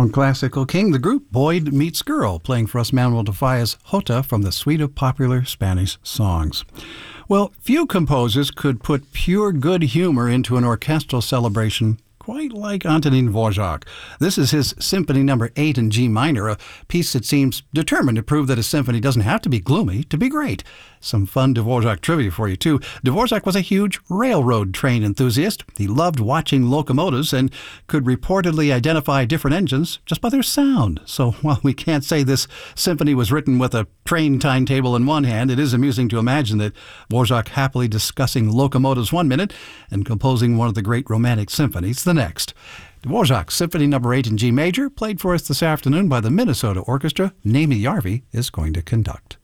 On Classical King, the group Boyd Meets Girl, playing for us Manuel de Falla's Jota from the suite of popular Spanish songs. Well, few composers could put pure good humor into an orchestral celebration quite like Antonín Dvořák. This is his Symphony No. 8 in G minor, a piece that seems determined to prove that a symphony doesn't have to be gloomy to be great. Some fun Dvořák trivia for you, too. Dvořák was a huge railroad train enthusiast. He loved watching locomotives and could reportedly identify different engines just by their sound. So while we can't say this symphony was written with a train timetable in one hand, it is amusing to imagine that Dvořák happily discussing locomotives one minute and composing one of the great romantic symphonies the next. Dvořák's Symphony No. 8 in G major, played for us this afternoon by the Minnesota Orchestra. Naomi Jarvi is going to conduct.